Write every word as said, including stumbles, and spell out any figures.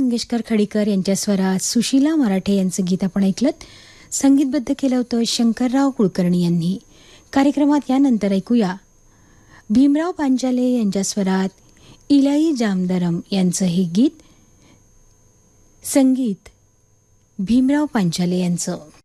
मंगेशकर खडीकर यांच्या स्वरात सुशीला मराठे यांचं गीत आपण ऐकलं. संगीतबद्ध केलं होतं शंकरराव कुलकर्णी यांनी. कार्यक्रमात यानंतर ऐकूया भीमराव पांचाले यांच्या स्वरात इलाई जामदारम यांचं हे गीत. संगीत भीमराव पांचाले यांचं.